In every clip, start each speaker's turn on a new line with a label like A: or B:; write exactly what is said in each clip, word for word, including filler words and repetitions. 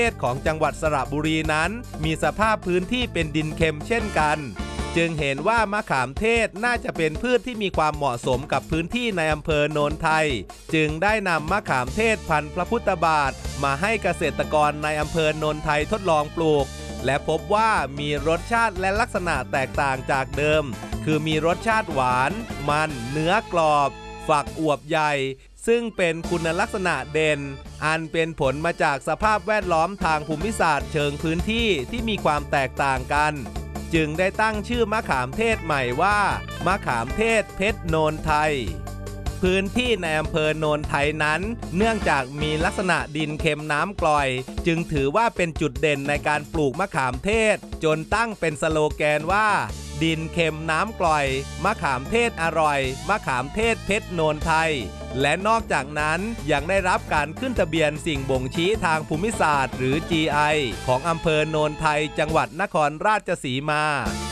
A: ของจังหวัดสระบุรีนั้นมีสภาพพื้นที่เป็นดินเค็มเช่นกันจึงเห็นว่ามะขามเทศน่าจะเป็นพืชที่มีความเหมาะสมกับพื้นที่ในอำเภอโนนไทยจึงได้นำมะขามเทศพันธุ์พระพุทธบาทมาให้เกษตรกรในอำเภอโนนไทยทดลองปลูกและพบว่ามีรสชาติและลักษณะแตกต่างจากเดิมคือมีรสชาติหวานมันเนื้อกรอบฝักอวบใหญ่ซึ่งเป็นคุณลักษณะเด่นอันเป็นผลมาจากสภาพแวดล้อมทางภูมิศาสตร์เชิงพื้นที่ที่มีความแตกต่างกันจึงได้ตั้งชื่อมะขามเทศใหม่ว่ามะขามเทศเพชรโนนไทยพื้นที่ในอำเภอโนนไทยนั้นเนื่องจากมีลักษณะดินเค็มน้ำกร่อยจึงถือว่าเป็นจุดเด่นในการปลูกมะขามเทศจนตั้งเป็นสโลแกนว่าดินเค็มน้ำกร่อยมะขามเทศอร่อยมะขามเทศเพชรโนนไทยและนอกจากนั้นยังได้รับการขึ้นทะเบียนสิ่งบ่งชี้ทางภูมิศาสตร์หรือ จี ไอ ของอำเภอโนนไทยจังหวัดนครราชสีมา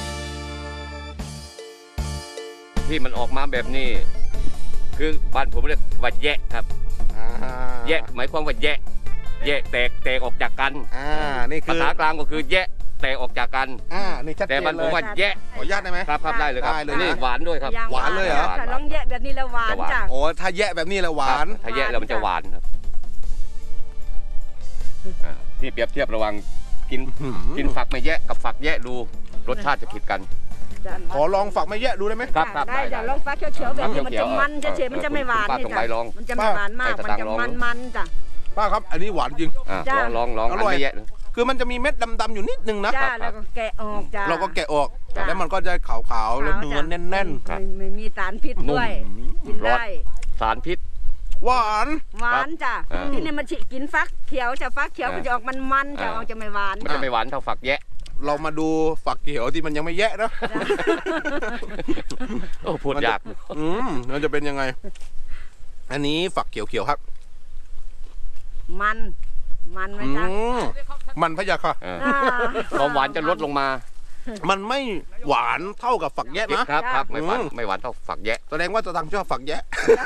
B: ที่มันออกมาแบบนี้คือบ้านผมเรียกว่าแยะครับแยะหมายความว่าแยะแยะแตกแตกออกจากกัน
C: อ่านี่คือ
B: ภาษากลางก็คือแยะแตกออกจากกัน
C: อ่านี่ชัดเจนเลย
B: แต่บ้านผมว่าแยะ
C: ขออนุญาตได้ไหม
B: ครับครับได้เลยครับนี่หวานด้วยครับ
C: หวานเลยเหรอ
D: ลองแยะแบบนี้แล้วหวานจ้ะ
C: โอ้ถ้าแยะแบบนี้แล้วหวาน
B: ถ้าแยะแล้วมันจะหวานครับที่เปรียบเทียบระหว่างกินกินฝักไม่แยะกับฝักแยะดูรสชาติจะผิดกัน
C: ขอลองฝักไม่แยะดูได้ไหม
B: ครับครับ
D: ได้จะลองฝักเขียวๆแบบนี้มันจะมันเฉยๆมันจะไม่หวานนี่จ้ะมันจะไม่หวานมากมันจะมันๆจ้ะ
C: ป้าครับอันนี้หวานจริง
B: ลองลองลองอร่อย
C: คือมันจะมีเม็ดดำๆอยู่นิดนึงนะ
D: จ้าแล้วก็แกะออกจ้า
C: เราก็แกะออกแล้วมันก็จะขาวๆแล้วเนื้อแน่น
D: ๆไม่มีสารพิษด้วยกินได้
B: สารพิษ
C: หวาน
D: หวานจ้ะที่นี่มันกินฟักเขียวจะฟักเขียวมันจะออกมันๆจะออกจะไม่หวาน
B: มันจะไม่หวานเท่าฝักแยะ
C: เรามาดูฝักเขียวที่มันยังไม่แยะนะ
B: โอ้พูดยาก
C: อืมมันจะเป็นยังไงอันนี้ฝักเขียวๆครับ
D: มันมันไหมจ๊ะ
C: มันพะยะค่ะ
B: ความหวานจะลดลงมา
C: มันไม่หวานเท่ากับฝักแยะ
B: นะครับครับไม่หวานไม่หวานเท่าฝักแยะ
C: แสดงว่าจะทางชอบฝักแยะ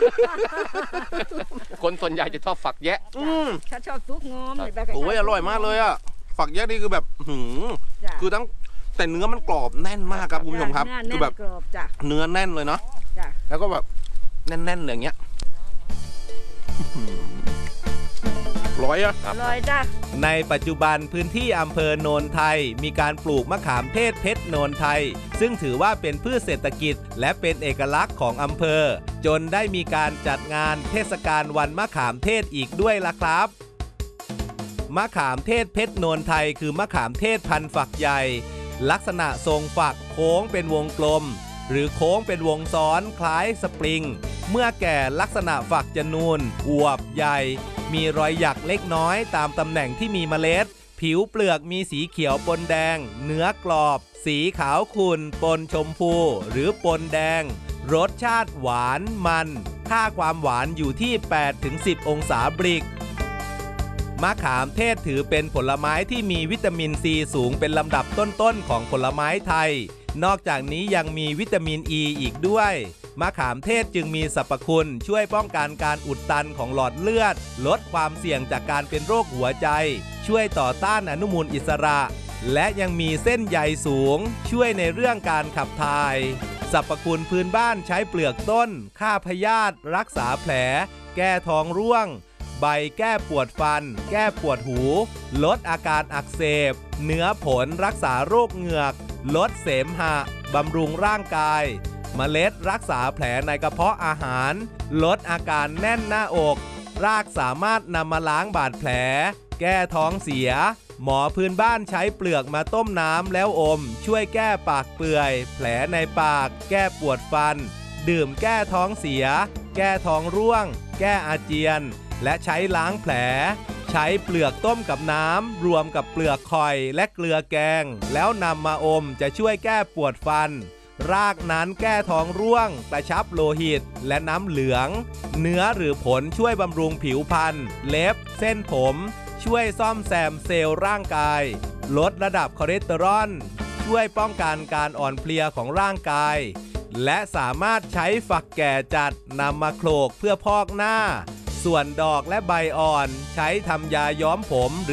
B: คนส่วนใหญ่จะชอบฝักแยะ
D: ถ้าชอบซุกงอม
C: โอ้ยอร่อยมากเลยอ่ะฝักแยะนี่คือแบบหืมคือทั้งแต่เนื้อมันกรอบแน่นมากครับคุณผู้ชมครับคือแบบเนื้อแน่นเลยเนาะแล้วก็แบบแน่นๆอย่างเงี้ยร้อยอะ
D: ร้อยจ้ะ
A: ในปัจจุบันพื้นที่อำเภอโนนไทยมีการปลูกมะขามเทศเพชรโนนไทยซึ่งถือว่าเป็นพืชเศรษฐกิจและเป็นเอกลักษณ์ของอำเภอจนได้มีการจัดงานเทศกาลวันมะขามเทศอีกด้วยล่ะครับมะขามเทศเพชรโนนไทยคือมะขามเทศพันธุ์ฝักใหญ่ลักษณะทรงฝักโค้งเป็นวงกลมหรือโค้งเป็นวงซ้อนคล้ายสปริงเมื่อแก่ลักษณะฝักจะนูนอวบใหญ่มีรอยหยักเล็กน้อยตามตำแหน่งที่มีเมล็ดผิวเปลือกมีสีเขียวปนแดงเนื้อกรอบสีขาวขุ่นปนชมพูหรือปนแดงรสชาติหวานมันค่าความหวานอยู่ที่ แปดถึงสิบ องศาบริกมะขามเทศถือเป็นผลไม้ที่มีวิตามินซีสูงเป็นลำดับต้นๆของผลไม้ไทยนอกจากนี้ยังมีวิตามินอ e ีอีกด้วยมะขามเทศจึงมีสรรพคุณช่วยป้องกันการอุดตันของหลอดเลือดลดความเสี่ยงจากการเป็นโรคหัวใจช่วยต่อต้านอนุมูลอิสระและยังมีเส้นใยสูงช่วยในเรื่องการขับถ่ายสรรพคุณพื้นบ้านใช้เปลือกต้นฆ่าพยาธิรักษาแผลแก้ท้องร่วงใบแก้ปวดฟันแก้ปวดหูลดอาการอักเสบเนื้อผลรักษาโรคเหงือกลดเสมหะบำรุงร่างกายเมล็ดรักษาแผลในกระเพาะอาหารลดอาการแน่นหน้าอกรากสามารถนำมาล้างบาดแผลแก้ท้องเสียหมอพื้นบ้านใช้เปลือกมาต้มน้ำแล้วอมช่วยแก้ปากเปื่อยแผลในปากแก้ปวดฟันดื่มแก้ท้องเสียแก้ท้องร่วงแก้อาเจียนและใช้ล้างแผลใช้เปลือกต้มกับน้ำรวมกับเปลือกข่อยและเกลือแกงแล้วนำมาอมจะช่วยแก้ปวดฟันรากนั้นแก้ท้องร่วงกระชับโลหิตและน้ำเหลืองเนื้อหรือผลช่วยบำรุงผิวพรรณเล็บเส้นผมช่วยซ่อมแซมเซลล์ร่างกายลดระดับคอเลสเตอรอลช่วยป้องกันการอ่อนเพลียของร่างกายและสามารถใช้ฝักแก่จัดนำมาโขลกเพื่อพอกหน้าส่วนดอกและใบอ่อนใช้ทำยาย้อมผม